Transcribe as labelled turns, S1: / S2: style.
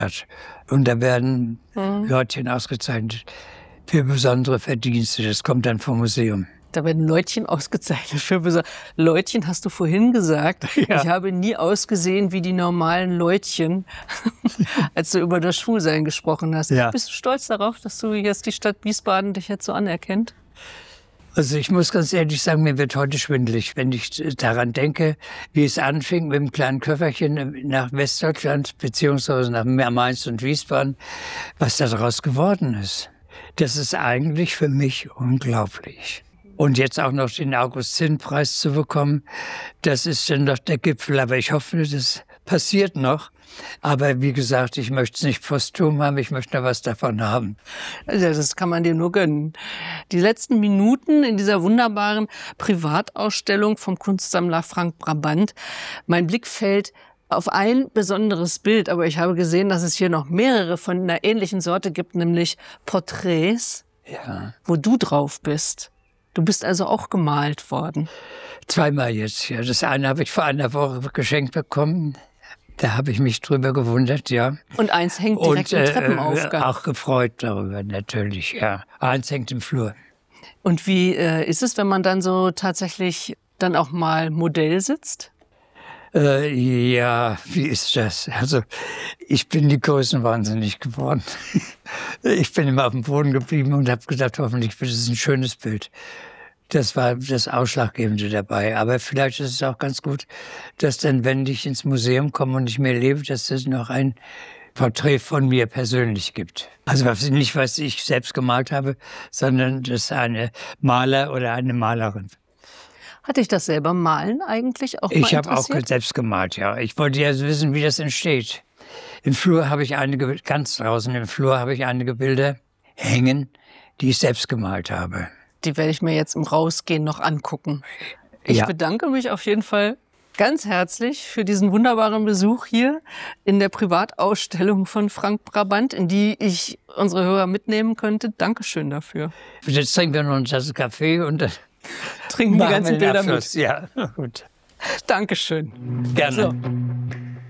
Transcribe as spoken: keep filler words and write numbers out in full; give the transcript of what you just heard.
S1: Und da werden
S2: Mhm.
S1: Leutchen ausgezeichnet für besondere Verdienste. Das kommt dann vom Museum.
S2: Da werden Leutchen ausgezeichnet für Besa- Leutchen hast du vorhin gesagt.
S1: Ja.
S2: Ich habe nie ausgesehen wie die normalen Leutchen, als du über das Schwulsein gesprochen hast.
S1: Ja.
S2: Bist du stolz darauf, dass du jetzt die Stadt Wiesbaden dich jetzt so anerkennt?
S1: Also ich muss ganz ehrlich sagen, mir wird heute schwindelig, wenn ich daran denke, wie es anfing mit dem kleinen Köfferchen nach Westdeutschland beziehungsweise nach Mainz und Wiesbaden, was daraus geworden ist. Das ist eigentlich für mich unglaublich. Und jetzt auch noch den August-Zinn-Preis zu bekommen, das ist dann doch der Gipfel. Aber ich hoffe, das passiert noch. Aber wie gesagt, ich möchte es nicht posthum haben, ich möchte noch was davon haben.
S2: Also das kann man dir nur gönnen. Die letzten Minuten in dieser wunderbaren Privatausstellung vom Kunstsammler Frank Brabant. Mein Blick fällt auf ein besonderes Bild, aber ich habe gesehen, dass es hier noch mehrere von einer ähnlichen Sorte gibt, nämlich Porträts,
S1: Ja.
S2: wo du drauf bist. Du bist also auch gemalt worden.
S1: Zweimal jetzt, ja. Das eine habe ich vor einer Woche geschenkt bekommen. Da habe ich mich drüber gewundert, ja.
S2: Und eins hängt direkt
S1: Und
S2: im
S1: äh,
S2: Treppenaufgang.
S1: auch gefreut darüber, natürlich, ja. Eins hängt im Flur.
S2: Und wie äh, ist es, wenn man dann so tatsächlich dann auch mal Modell sitzt?
S1: Äh, ja, wie ist das? Also, ich bin die Größenwahnsinnig geworden. Ich bin immer auf dem Boden geblieben und habe gedacht, hoffentlich wird es ein schönes Bild. Das war das Ausschlaggebende dabei. Aber vielleicht ist es auch ganz gut, dass dann, wenn ich ins Museum komme und ich mir lebe, dass es noch ein Porträt von mir persönlich gibt. Also was, nicht, was ich selbst gemalt habe, sondern das eine Maler oder eine Malerin.
S2: Hat dich das selber Malen eigentlich auch mal
S1: Ich habe auch
S2: interessiert?
S1: selbst gemalt, ja. Ich wollte ja wissen, wie das entsteht. Im Flur habe ich einige, ganz draußen im Flur habe ich einige Bilder hängen, die ich selbst gemalt habe.
S2: Die werde ich mir jetzt im Rausgehen noch angucken. Ich
S1: Ja.
S2: bedanke mich auf jeden Fall ganz herzlich für diesen wunderbaren Besuch hier in der Privatausstellung von Frank Brabant, in die ich unsere Hörer mitnehmen könnte. Dankeschön dafür.
S1: Jetzt trinken wir noch eine Tasse Kaffee und dann
S2: Trinken die
S1: machen wir
S2: ganzen
S1: den
S2: Bilder
S1: Abschluss.
S2: mit.
S1: Ja, gut.
S2: Dankeschön.
S1: Gerne.
S2: So.